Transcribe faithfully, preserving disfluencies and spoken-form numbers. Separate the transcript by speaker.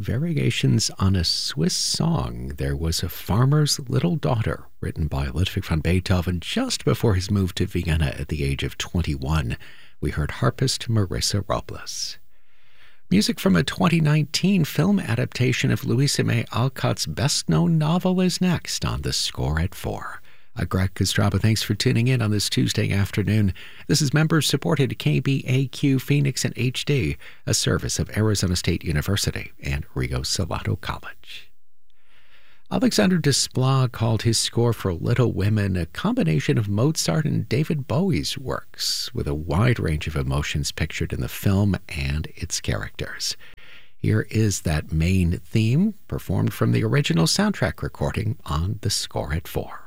Speaker 1: Variations on a Swiss song. There was a farmer's little daughter, written by Ludwig van Beethoven just before his move to Vienna at the age of twenty-one. We heard harpist Marissa Robles. Music from a twenty nineteen film adaptation of Louisa May Alcott's best-known novel is next on The Score at Four. I'm Greg Kostraba. Thanks for tuning in on this Tuesday afternoon. This is members-supported K B A Q Phoenix and H D, a service of Arizona State University and Rio Salado College. Alexander Desplat called his score for Little Women a combination of Mozart and David Bowie's works, with a wide range of emotions pictured in the film and its characters. Here is that main theme, performed from the original soundtrack recording on The Score at Four.